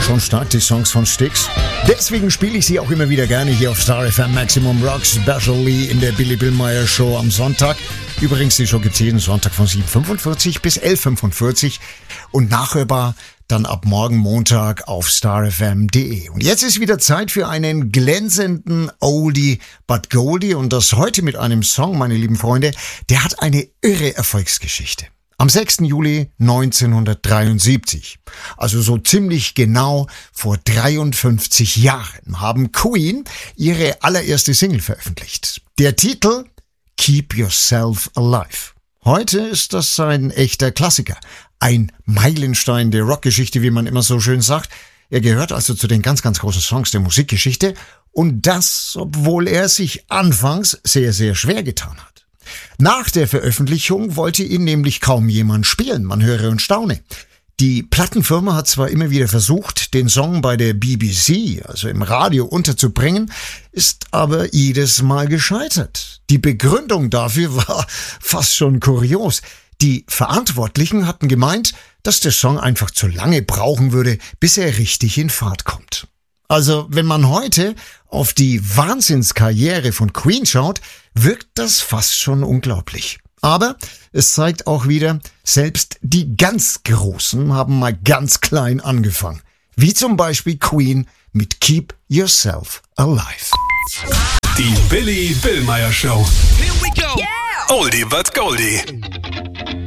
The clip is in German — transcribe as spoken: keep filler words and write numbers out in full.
Schon stark, die Songs von Styx. Deswegen spiele ich sie auch immer wieder gerne hier auf Star F M Maximum Rock, especially in der Billy Billmeyer Show am Sonntag. Übrigens, die Show gibt's jeden Sonntag von sieben Uhr fünfundvierzig bis elf Uhr fünfundvierzig und nachhörbar dann ab morgen Montag auf star f m punkt d e. Und jetzt ist wieder Zeit für einen glänzenden Oldie but Goldie und das heute mit einem Song, meine lieben Freunde, der hat eine irre Erfolgsgeschichte. Am sechsten Juli neunzehnhundertdreiundsiebzig, also so ziemlich genau vor dreiundfünfzig Jahren, haben Queen ihre allererste Single veröffentlicht. Der Titel Keep Yourself Alive. Heute ist das ein echter Klassiker, ein Meilenstein der Rockgeschichte, wie man immer so schön sagt. Er gehört also zu den ganz, ganz großen Songs der Musikgeschichte und das, obwohl er sich anfangs sehr, sehr schwer getan hat. Nach der Veröffentlichung wollte ihn nämlich kaum jemand spielen, man höre und staune. Die Plattenfirma hat zwar immer wieder versucht, den Song bei der B B C, also im Radio, unterzubringen, ist aber jedes Mal gescheitert. Die Begründung dafür war fast schon kurios. Die Verantwortlichen hatten gemeint, dass der Song einfach zu lange brauchen würde, bis er richtig in Fahrt kommt. Also, wenn man heute auf die Wahnsinnskarriere von Queen schaut, wirkt das fast schon unglaublich. Aber es zeigt auch wieder, selbst die ganz Großen haben mal ganz klein angefangen. Wie zum Beispiel Queen mit Keep Yourself Alive. Die Billy Billmeyer Show. Here we go. Yeah. Oldie but Goldie.